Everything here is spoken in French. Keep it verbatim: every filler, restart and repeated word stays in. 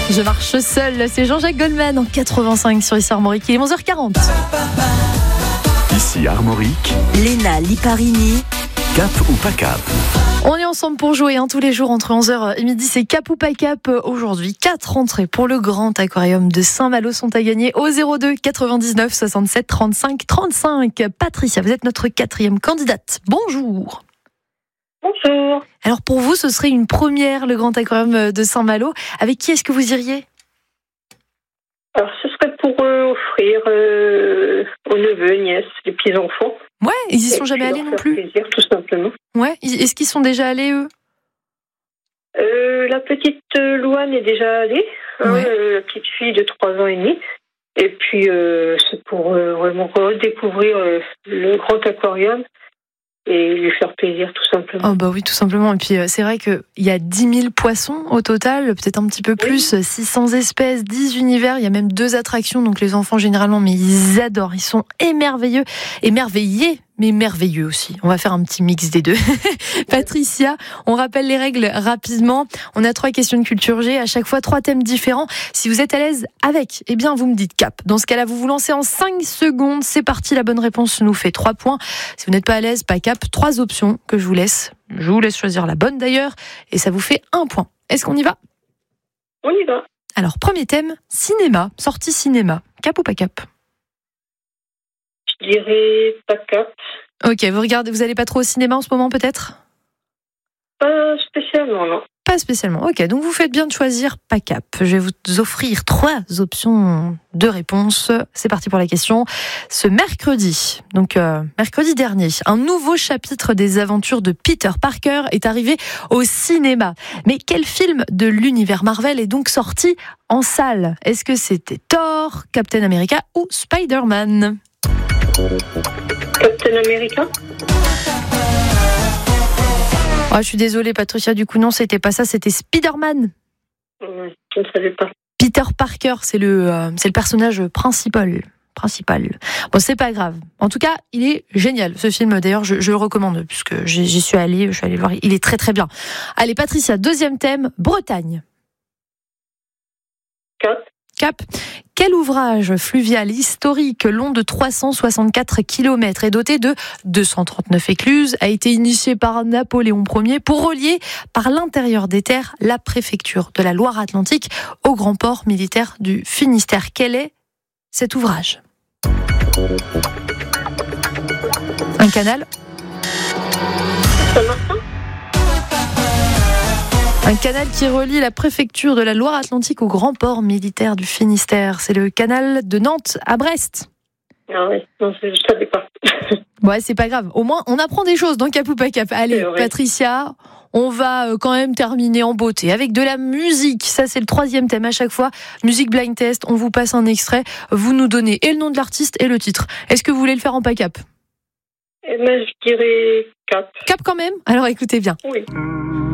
Je marche seul, c'est Jean-Jacques Goldman en quatre-vingt-cinq sur ici Armorique. Il est onze heures quarante. Ici Armorique, Léna Liparini. Cap ou pas cap? On est ensemble pour jouer hein, tous les jours entre onze heures et midi. C'est Cap ou pas cap aujourd'hui. Quatre entrées pour le grand aquarium de Saint-Malo sont à gagner au zéro deux quatre-vingt-dix-neuf soixante-sept trente-cinq trente-cinq. Patricia, vous êtes notre quatrième candidate. Bonjour. Bonjour. Alors pour vous, ce serait une première, le grand aquarium de Saint-Malo. Avec qui est-ce que vous iriez ? Alors, ce serait pour euh, offrir euh, aux neveux, nièces, les petits-enfants. Ouais, ils y sont Et jamais puis allés leur non faire plus. plaisir, tout simplement. Ouais, est-ce qu'ils sont déjà allés eux ? Euh, la petite euh, Louane est déjà allée, hein, Ouais. euh, la petite fille de trois ans et demi. Et puis, euh, c'est pour euh, vraiment redécouvrir euh, le grand aquarium et lui faire plaisir, tout simplement. Oh bah oui, tout simplement. Et puis euh, c'est vrai qu'il y a dix mille poissons au total, peut-être un petit peu plus, oui. six cents espèces, dix univers, il y a même deux attractions, donc les enfants généralement, mais ils adorent, ils sont émerveilleux, émerveillés, mais merveilleux aussi. On va faire un petit mix des deux. Patricia, on rappelle les règles rapidement. On a trois questions de culture G, à chaque fois trois thèmes différents. Si vous êtes à l'aise avec, eh bien vous me dites cap. Dans ce cas-là, vous vous lancez en cinq secondes. C'est parti, la bonne réponse nous fait trois points. Si vous n'êtes pas à l'aise, pas cap. Trois options que je vous laisse. Je vous laisse choisir la bonne d'ailleurs. Et ça vous fait un point. Est-ce qu'on y va ? On y va. Alors, premier thème, cinéma. Sortie cinéma. Cap ou pas cap ? Je dirais pas cap. Ok, vous regardez, vous allez pas trop au cinéma en ce moment peut-être ? Pas spécialement, non. Pas spécialement. Ok, donc vous faites bien de choisir pas cap. Je vais vous offrir trois options de réponse. C'est parti pour la question. Ce mercredi, donc euh, mercredi dernier, un nouveau chapitre des aventures de Peter Parker est arrivé au cinéma. Mais quel film de l'univers Marvel est donc sorti en salle ? Est-ce que c'était Thor, Captain America ou Spider-Man ? Captain America ? Oh, je suis désolée Patricia, du coup non, c'était pas ça, c'était Spider-Man. euh, Je ne savais pas. Peter Parker, c'est le, euh, c'est le personnage principal. principal. Bon, c'est pas grave. En tout cas, il est génial, ce film. D'ailleurs, je, je le recommande, puisque j'y, j'y suis allée, je suis allée le voir. Il est très très bien. Allez, Patricia, deuxième thème, Bretagne. Cap. Cap. Quel ouvrage fluvial historique long de trois cent soixante-quatre kilomètres et doté de deux cent trente-neuf écluses a été initié par Napoléon Ier pour relier par l'intérieur des terres la préfecture de la Loire-Atlantique au grand port militaire du Finistère ? Quel est cet ouvrage ? Un canal ? Saint-Martin ? Un canal qui relie la préfecture de la Loire-Atlantique au grand port militaire du Finistère. C'est le canal de Nantes à Brest. Ah ouais, non, je ne savais pas. Ouais, c'est pas grave. Au moins, on apprend des choses dans Cap ou pas Cap. Allez, Patricia, on va quand même terminer en beauté avec de la musique. Ça, c'est le troisième thème à chaque fois. Musique blind test. On vous passe un extrait. Vous nous donnez et le nom de l'artiste et le titre. Est-ce que vous voulez le faire en pas Cap ? Eh ben, je dirais cap. Cap quand même ? Alors écoutez bien. Oui.